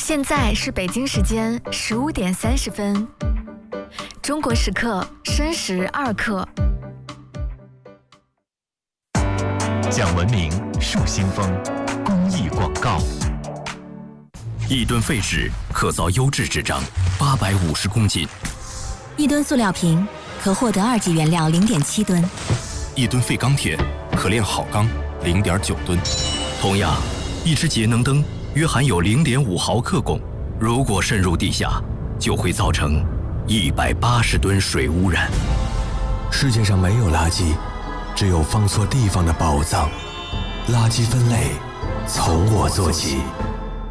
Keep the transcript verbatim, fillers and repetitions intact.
现在是北京时间十五点三十分，中国时刻申时二刻。 讲文明树新风，公益广告。 一吨废纸可造优质纸张八百五十公斤， 一吨塑料瓶可获得二级原料零点七吨， 一吨废钢铁可炼好钢零点九吨。同样，一只节能灯约含有零点五毫克汞，如果渗入地下，就会造成一百八十吨水污染。 世界上没有垃圾，只有放错地方的宝藏。垃圾分类从我做起。